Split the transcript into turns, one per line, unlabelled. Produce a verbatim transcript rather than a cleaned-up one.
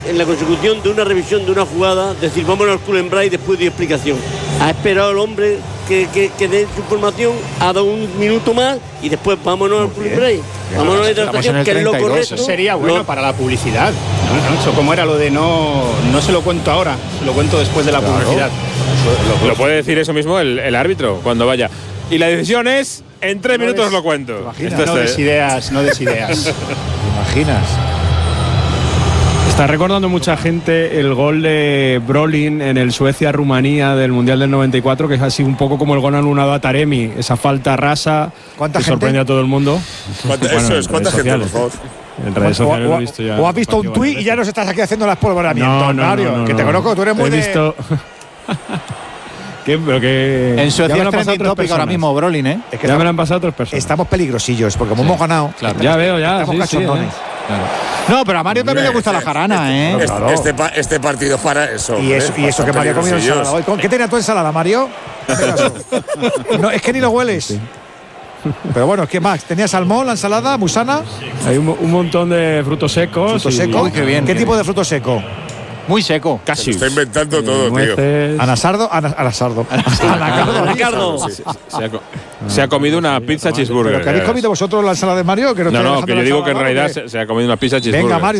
En la consecución de una revisión de una jugada, decir, vámonos al Cullen-Bray y después dio explicación. Ha esperado el hombre que, que, que dé su información, ha dado un minuto más y después vámonos al Cullen-Bray. Vámonos a la transmisión, que es lo correcto.
Eso sería bueno
lo...
para la publicidad. ¿No? Eso como era lo de no, no se lo cuento ahora, se lo cuento después de la claro. publicidad.
Lo, lo puede decir eso mismo el, el árbitro cuando vaya. Y la decisión es, en tres no minutos des, lo cuento.
Esto no des ideas, no des ideas.
¿Te imaginas?
Está recordando mucha gente el gol de Brolin en el Suecia-Rumanía del Mundial del noventa y cuatro, que es así un poco como el gol anulado a Taremi, esa falta rasa que gente? sorprende a todo el mundo.
¿Cuánta, bueno, eso es, ¿cuánta gente, por favor?
En redes
o,
sociales
o,
lo he visto ya.
O has visto un tuit y ya nos estás aquí haciendo las polvoramientos,
no, no,
Mario.
No, no,
que
no,
te conozco, tú eres muy
he
de...
visto... ¿Qué? Pero que
en Suecia es trending topic ahora mismo, Brolin, ¿eh?
Es que
ya
estamos,
me lo han pasado otras personas.
Estamos peligrosillos, porque como sí. hemos ganado.
Claro. Ya veo, ya.
Estamos
sí,
cachondones.
Sí, ¿eh?
Claro. No, pero a Mario también le gusta
este,
la jarana, ¿eh?
Este,
claro.
este, este partido es para eso.
Y eso, y eso que Mario ha comido ensalada hoy. ¿Qué tenía tu ensalada, Mario? No, es que ni lo hueles. Sí. Pero bueno, ¿qué más? ¿Tenía salmón, la ensalada, musana?
Hay un, un montón de frutos secos.
¿Frutos
y...
secos?
Uy, qué bien.
¿Qué
qué
tipo
bien.
de fruto seco?
Muy seco.
Casi. Está inventando
eh,
todo,
nueces.
tío.
Anasardo, ana, anasardo.
Anacardo. Anacardo.
Se, se, ha, se ha comido una pizza cheeseburger.
¿Pero que habéis comido vosotros la ensalada de Mario? Que no,
no, no, que yo digo que en realidad
se,
se ha comido una pizza cheeseburger.
Venga, Mario.